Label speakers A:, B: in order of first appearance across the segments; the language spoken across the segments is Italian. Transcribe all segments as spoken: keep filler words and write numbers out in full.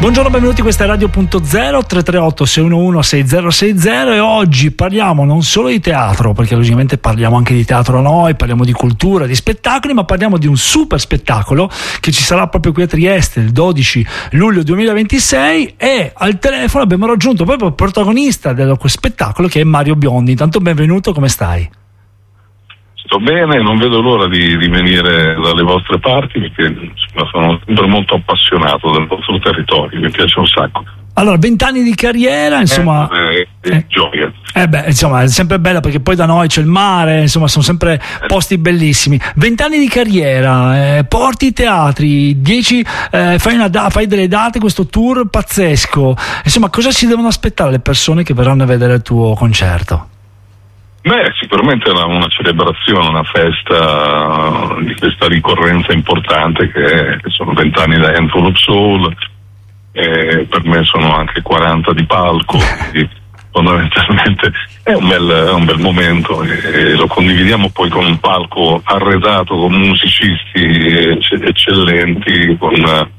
A: Buongiorno, benvenuti, questa è Radio Punto Zero, tre tre otto sei uno uno sei zero sei zero, e oggi parliamo non solo di teatro, perché logicamente parliamo anche di teatro noi, parliamo di cultura, di spettacoli, ma parliamo di un super spettacolo che ci sarà proprio qui a Trieste il dodici luglio duemilaventisei, e al telefono abbiamo raggiunto proprio il protagonista del spettacolo, che è Mario Biondi. Intanto benvenuto, come stai?
B: Sto bene, non vedo l'ora di, di venire dalle vostre parti, perché insomma, sono sempre molto appassionato del vostro territorio, mi piace un sacco.
A: Allora, vent'anni di carriera, insomma,
B: eh, eh, eh, gioia.
A: Eh beh, insomma, è sempre bella, perché poi da noi c'è il mare, insomma, sono sempre posti bellissimi. Vent'anni di carriera, eh, porti i teatri, dieci, eh, fai, una da- fai delle date, questo tour pazzesco. Insomma, cosa si devono aspettare le persone che verranno a vedere il tuo concerto?
B: Beh, sicuramente è una, una celebrazione, una festa di questa ricorrenza importante che, è, che sono vent'anni da Handful of Soul, e per me sono anche quaranta di palco, quindi fondamentalmente è un bel, è un bel momento, e, e lo condividiamo poi con un palco arredato, con musicisti eccellenti, con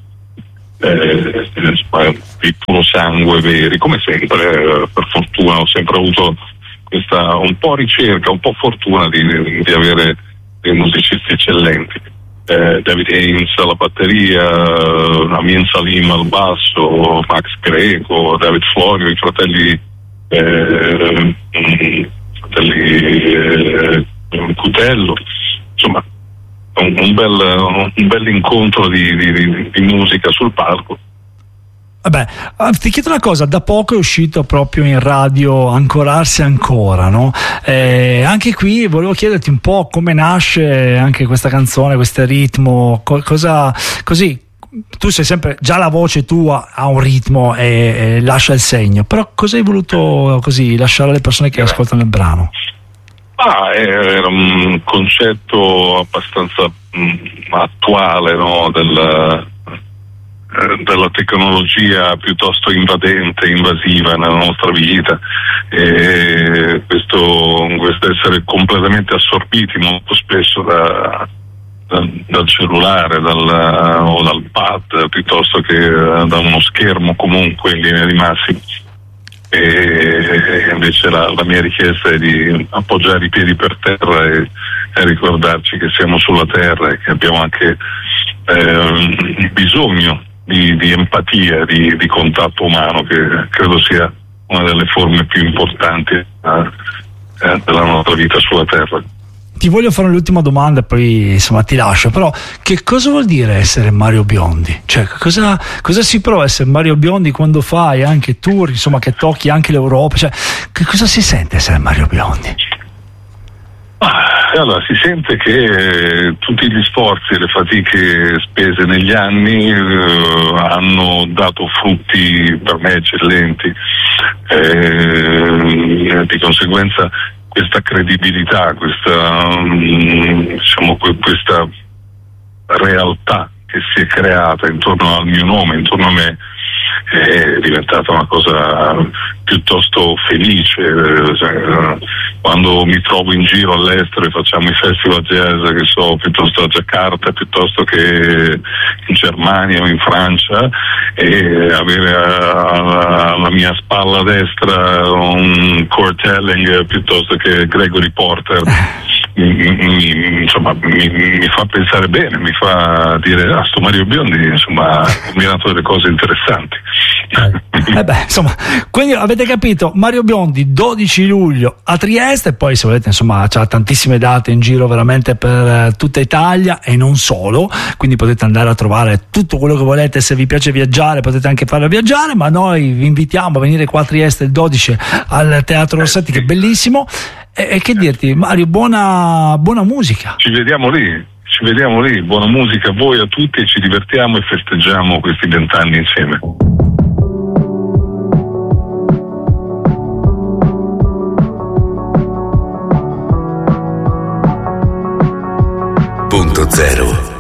B: eh, di puro sangue veri, come sempre. Per fortuna ho sempre avuto questa un po' ricerca, un po' fortuna di, di avere dei musicisti eccellenti. Eh, David Haynes alla batteria, Amin Salim al basso, Max Greco, David Florio, i fratelli eh, fratelli eh, Cutello, insomma un, un bel un bel incontro di, di, di, di musica sul palco.
A: Vabbè, ti chiedo una cosa, da poco è uscito proprio in radio Ancorarsi ancora, no? Eh, anche qui volevo chiederti un po' come nasce anche questa canzone, questo ritmo, co- cosa così. Tu sei sempre, già la voce tua ha un ritmo e, e lascia il segno, però cosa hai voluto così lasciare alle persone che ascoltano il brano?
B: Ah, era un concetto abbastanza mh, attuale, no? Del della tecnologia piuttosto invadente, invasiva nella nostra vita, e questo, questo essere completamente assorbiti molto spesso da, da, dal cellulare, dal, o dal pad, piuttosto che da uno schermo comunque in linea di massima. E invece la, la mia richiesta è di appoggiare i piedi per terra e, e ricordarci che siamo sulla terra e che abbiamo anche eh, bisogno Di, di empatia, di, di contatto umano, che credo sia una delle forme più importanti eh, della nostra vita sulla Terra.
A: Ti voglio fare l'ultima domanda e poi insomma ti lascio, però che cosa vuol dire essere Mario Biondi? Cioè cosa, cosa si prova a essere Mario Biondi quando fai anche tour, insomma, che tocchi anche l'Europa? Cioè, che cosa si sente essere Mario Biondi?
B: Allora, si sente che eh, tutti gli sforzi e le fatiche spese negli anni eh, hanno dato frutti per me eccellenti, eh, di conseguenza questa credibilità, questa, um, diciamo, questa realtà che si è creata intorno al mio nome, intorno a me, è diventata una cosa piuttosto felice. Quando mi trovo in giro all'estero e facciamo i festival jazz, che so, piuttosto a Giacarta, piuttosto che in Germania o in Francia, e avere alla mia spalla destra un Kurt Elling piuttosto che Gregory Porter mi, mi, insomma, mi, mi fa pensare bene, mi fa dire ah, sto Mario Biondi insomma ha combinato delle cose interessanti.
A: Eh beh, insomma, quindi avete capito, Mario Biondi dodici luglio a Trieste, e poi se volete insomma c'ha tantissime date in giro veramente per tutta Italia e non solo, quindi potete andare a trovare tutto quello che volete. Se vi piace viaggiare potete anche farlo viaggiare, ma noi vi invitiamo a venire qua a Trieste il dodici al Teatro Rossetti, che è bellissimo. E, e che dirti, Mario, buona, buona musica.
B: Ci vediamo lì, ci vediamo lì, buona musica a voi, a tutti, e ci divertiamo e festeggiamo questi vent'anni insieme.
C: Punto zero.